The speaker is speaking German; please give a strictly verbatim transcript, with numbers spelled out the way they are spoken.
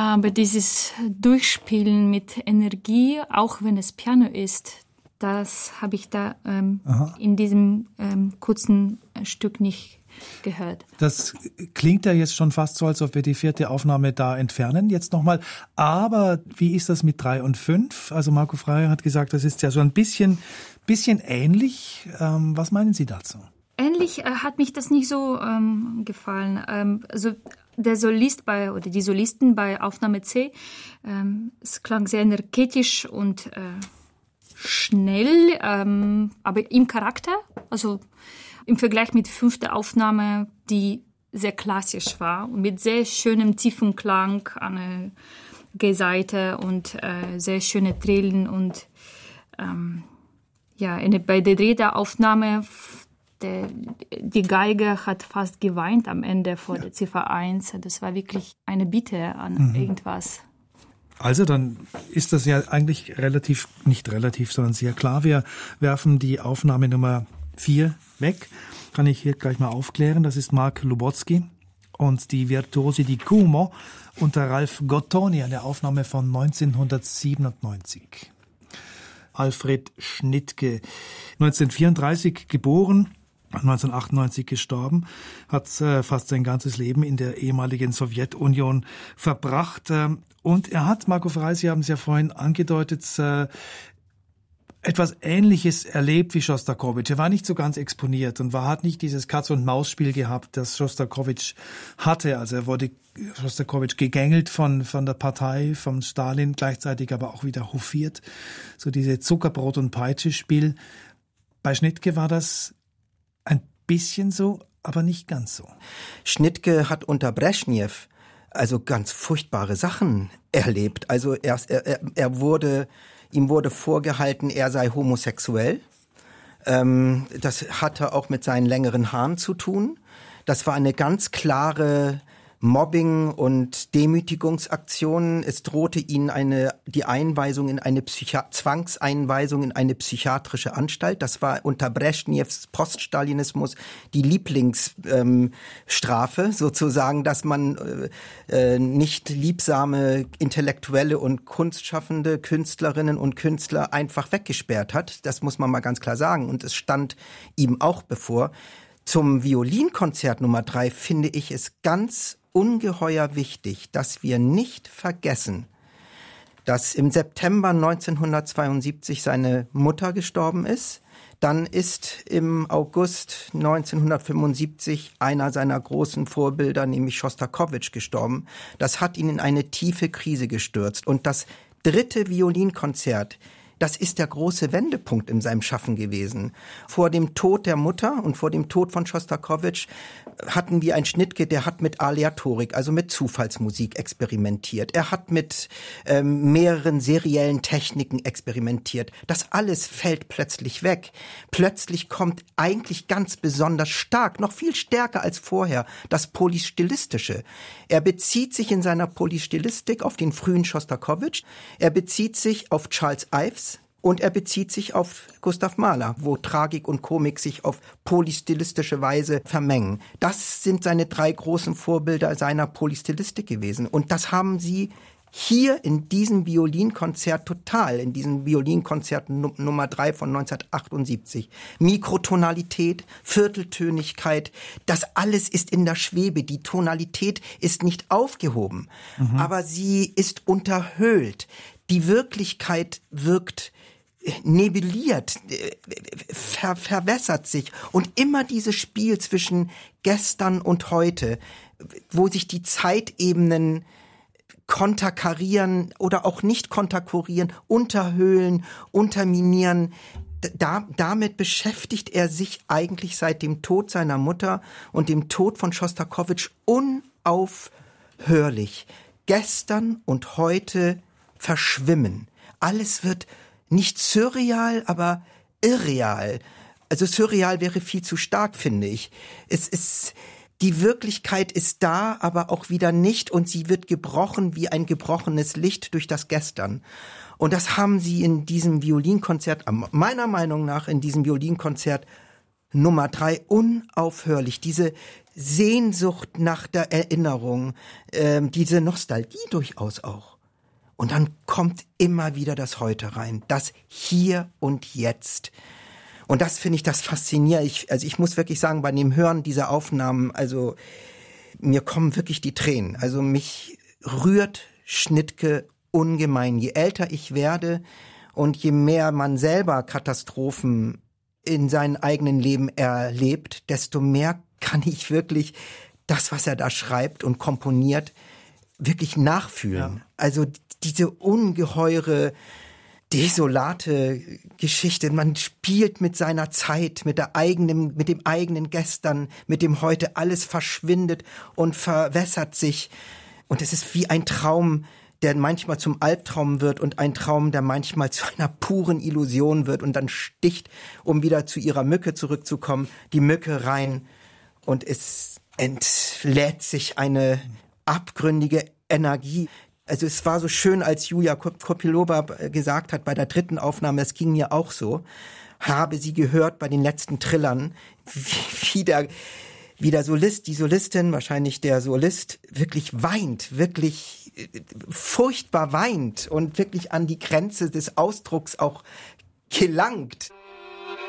Aber dieses Durchspielen mit Energie, auch wenn es Piano ist, das habe ich da ähm, in diesem ähm, kurzen Stück nicht gehört. Das klingt ja jetzt schon fast so, als ob wir die vierte Aufnahme da entfernen, jetzt nochmal. Aber wie ist das mit drei und fünf? Also Marco Freyer hat gesagt, das ist ja so ein bisschen, bisschen ähnlich. Ähm, was meinen Sie dazu? Ähnlich äh, hat mich das nicht so ähm, gefallen. Ähm, also der Solist bei, oder die Solisten bei Aufnahme C, ähm, es klang sehr energetisch und äh, schnell, ähm, aber im Charakter, also im Vergleich mit fünfter Aufnahme, die sehr klassisch war und mit sehr schönem tiefen Klang an der G-Seite und äh, sehr schöne Trillen und ähm, ja, eine, bei der dritten Aufnahme der, die Geige hat fast geweint am Ende vor ja. der Ziffer eins. Das war wirklich eine Bitte an mhm. irgendwas. Also dann ist das ja eigentlich relativ, nicht relativ, sondern sehr klar. Wir werfen die Aufnahme Nummer vier weg. Kann ich hier gleich mal aufklären. Das ist Mark Lubotsky und die Virtuosi di Cuomo unter Ralph Gottoni, eine Aufnahme von neunzehnhundertsiebenundneunzig. Alfred Schnittke, neunzehnhundertvierunddreißig geboren, neunzehnhundertachtundneunzig gestorben, hat äh, fast sein ganzes Leben in der ehemaligen Sowjetunion verbracht. Äh, und er hat, Marco Freyer, Sie haben es ja vorhin angedeutet, äh, etwas Ähnliches erlebt wie Schostakowitsch. Er war nicht so ganz exponiert und war, hat nicht dieses Katz-und-Maus-Spiel gehabt, das Schostakowitsch hatte. Also er wurde Schostakowitsch gegängelt von, von der Partei, von Stalin, gleichzeitig aber auch wieder hofiert. So diese Zuckerbrot- und Peitsche-Spiel. Bei Schnittke war das ein bisschen so, aber nicht ganz so. Schnittke hat unter Breschnew also ganz furchtbare Sachen erlebt. Also er, er, er wurde... Ihm wurde vorgehalten, er sei homosexuell. Ähm, das hatte auch mit seinen längeren Haaren zu tun. Das war eine ganz klare Mobbing- und Demütigungsaktion. Es drohte ihnen eine, die Einweisung in eine Psychi- Zwangseinweisung in eine psychiatrische Anstalt. Das war unter Breschnews Poststalinismus die Lieblingsstrafe, ähm, sozusagen, dass man äh, nicht liebsame Intellektuelle und kunstschaffende Künstlerinnen und Künstler einfach weggesperrt hat. Das muss man mal ganz klar sagen. Und es stand ihm auch bevor. Zum Violinkonzert Nummer drei finde ich es ganz ungeheuer wichtig, dass wir nicht vergessen, dass im September neunzehnhundertzweiundsiebzig seine Mutter gestorben ist. Dann ist im August neunzehnhundertfünfundsiebzig einer seiner großen Vorbilder, nämlich Schostakowitsch, gestorben. Das hat ihn in eine tiefe Krise gestürzt. Und das dritte Violinkonzert, das ist der große Wendepunkt in seinem Schaffen gewesen. Vor dem Tod der Mutter und vor dem Tod von Schostakowitsch hatten wir einen Schnittke, der hat mit Aleatorik, also mit Zufallsmusik experimentiert. Er hat mit ähm, mehreren seriellen Techniken experimentiert. Das alles fällt plötzlich weg. Plötzlich kommt eigentlich ganz besonders stark, noch viel stärker als vorher, das Polystilistische. Er bezieht sich in seiner Polystilistik auf den frühen Schostakowitsch. Er bezieht sich auf Charles Ives. Und er bezieht sich auf Gustav Mahler, wo Tragik und Komik sich auf polystilistische Weise vermengen. Das sind seine drei großen Vorbilder seiner Polystilistik gewesen. Und das haben sie hier in diesem Violinkonzert total, in diesem Violinkonzert Nummer drei von neunzehnhundertachtundsiebzig. Mikrotonalität, Vierteltönigkeit, das alles ist in der Schwebe. Die Tonalität ist nicht aufgehoben, mhm. aber sie ist unterhöhlt. Die Wirklichkeit wirkt nebuliert, ver- verwässert sich. Und immer dieses Spiel zwischen gestern und heute, wo sich die Zeitebenen konterkarieren oder auch nicht konterkarieren, unterhöhlen, unterminieren. Da, damit beschäftigt er sich eigentlich seit dem Tod seiner Mutter und dem Tod von Schostakowitsch unaufhörlich. Gestern und heute verschwimmen. Alles wird nicht surreal, aber irreal. Also surreal wäre viel zu stark, finde ich. Es ist, die Wirklichkeit ist da, aber auch wieder nicht und sie wird gebrochen wie ein gebrochenes Licht durch das Gestern. Und das haben sie in diesem Violinkonzert, meiner Meinung nach in diesem Violinkonzert Nummer drei, unaufhörlich, diese Sehnsucht nach der Erinnerung, äh, diese Nostalgie durchaus auch. Und dann kommt immer wieder das Heute rein, das Hier und Jetzt. Und das finde ich das faszinierend. Ich, also ich muss wirklich sagen, bei dem Hören dieser Aufnahmen, also mir kommen wirklich die Tränen. Also mich rührt Schnittke ungemein. Je älter ich werde und je mehr man selber Katastrophen in seinem eigenen Leben erlebt, desto mehr kann ich wirklich das, was er da schreibt und komponiert, wirklich nachfühlen. Ja. Also diese ungeheure, desolate Geschichte. Man spielt mit seiner Zeit, mit der eigenen, mit dem eigenen Gestern, mit dem Heute. Alles verschwindet und verwässert sich. Und es ist wie ein Traum, der manchmal zum Albtraum wird und ein Traum, der manchmal zu einer puren Illusion wird und dann sticht, um wieder zu ihrer Mücke zurückzukommen, die Mücke rein und es entlädt sich eine abgründige Energie. Also es war so schön, als Julia Kopylova gesagt hat bei der dritten Aufnahme, es ging mir auch so, habe sie gehört bei den letzten Trillern, wie, wie der wie der Solist, die Solistin, wahrscheinlich der Solist, wirklich weint, wirklich furchtbar weint und wirklich an die Grenze des Ausdrucks auch gelangt.